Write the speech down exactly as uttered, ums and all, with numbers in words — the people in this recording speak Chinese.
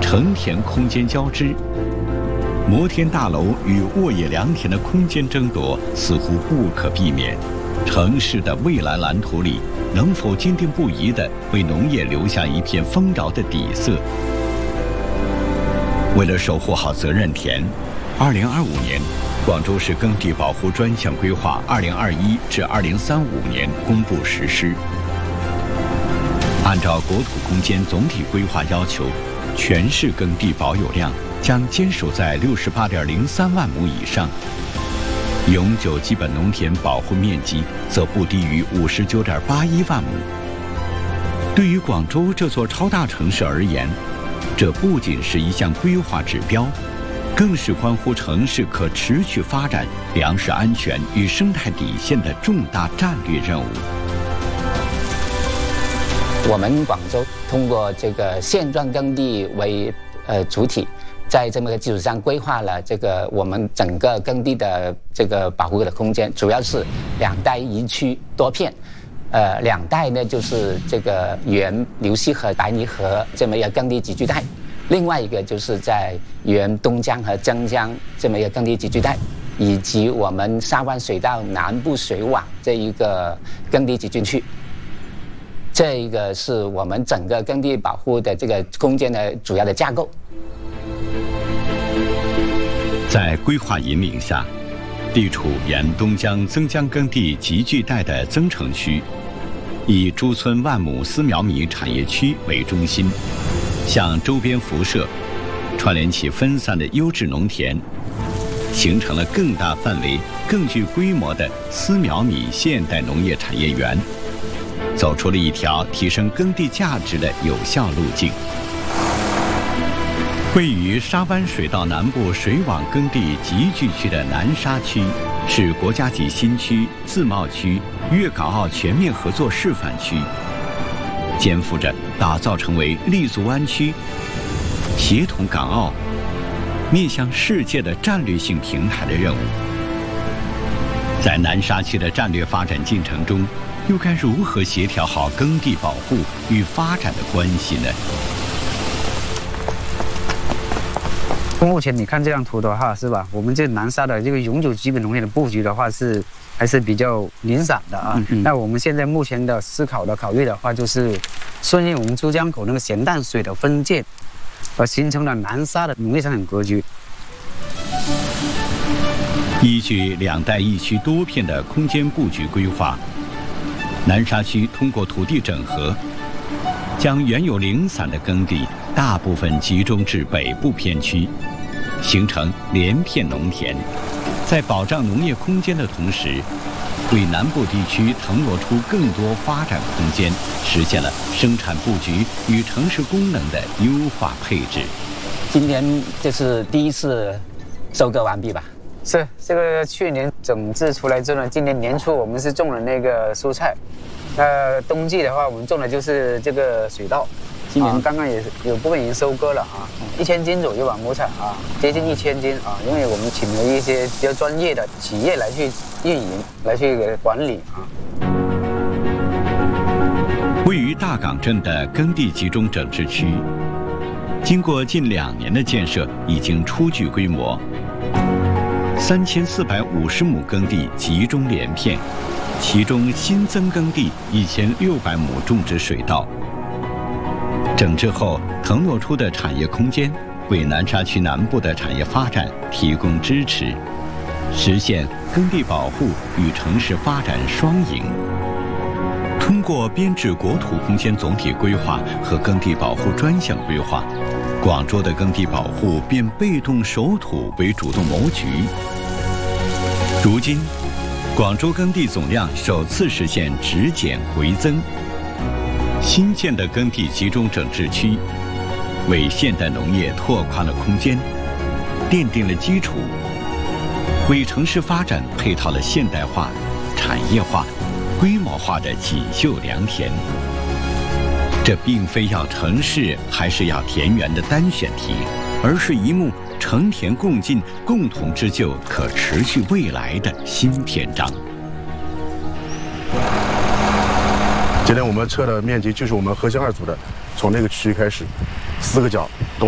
城田空间交织，摩天大楼与沃野良田的空间争夺似乎不可避免。城市的未来蓝图里，能否坚定不移地为农业留下一片丰饶的底色？为了守护好责任田，二零二五年，广州市耕地保护专项规划二零二一至二零三五年公布实施。按照国土空间总体规划要求，全市耕地保有量将坚守在六十八点零三万亩以上，永久基本农田保护面积则不低于五十九点八一万亩。对于广州这座超大城市而言，这不仅是一项规划指标，更是关乎城市可持续发展、粮食安全与生态底线的重大战略任务。 我们广州通过这个现状耕地为呃主体，在这么个基础上规划了这个我们整个耕地的这个保护的空间，主要是两带一区多片。呃，两带呢就是这个原流溪河、白泥河这么一个耕地集聚带，另外一个就是在原东江和曾江这么一个耕地集聚带，以及我们沙湾水道南部水网这一个耕地集聚区。这一个是我们整个耕地保护的这个空间的主要的架构。 在规划引领下，地处沿东江曾江耕地集聚带的增城区，以诸村万亩丝苗米产业区为中心，向周边辐射，串联起分散的优质农田，形成了更大范围、更具规模的丝苗米现代农业产业园，走出了一条提升耕地价值的有效路径。位于沙湾水道南部水网耕地集聚区的南沙区，是国家级新区、自贸区、粤港澳全面合作示范区，肩负着打造成为立足湾区、协同港澳、面向世界的战略性平台的任务。在南沙区的战略发展进程中，又该如何协调好耕地保护与发展的关系呢？ 目前你看这张图的话，是吧？我们这南沙的这个永久基本农业的布局的话是还是比较零散的啊。嗯、那我们现在目前的思考的考虑的话，就是顺应我们珠江口那个咸淡水的分界，而形成了南沙的农业生产格局。 依据两带一区多片的空间布局规划，南沙区通过土地整合，将原有零散的耕地大部分集中至北部片区，形成连片农田，在保障农业空间的同时，为南部地区腾挪出更多发展空间，实现了生产布局与城市功能的优化配置。 今年这是第一次收割完毕吧？ 是，这个去年种子出来之后呢，今年年初我们是种了那个蔬菜，那冬季的话，我们种的就是这个水稻。今年刚刚也是有部分已经收割了啊，一千斤左右吧，亩产啊，接近一千斤啊，因为我们请了一些比较专业的企业来去运营，来去管理啊。 位于大港镇的耕地集中整治区，经过近两年的建设，已经初具规模。三千四百五十亩耕地集中连片，其中新增耕地一千六百亩种植水稻。整治后腾挪出的产业空间，为南沙区南部的产业发展提供支持，实现耕地保护与城市发展双赢。通过编制国土空间总体规划和耕地保护专项规划，广州的耕地保护变被动守土为主动谋局。如今，广州耕地总量首次实现直减回增。新建的耕地集中整治区，为现代农业拓宽了空间，奠定了基础，为城市发展配套了现代化、产业化、规模化的锦绣良田。这并非要城市还是要田园的单选题，而是一幕承田共进、共同织就可持续未来的新篇章。 今天我们测的面积就是我们核心二组的，从那个区域开始，四个角。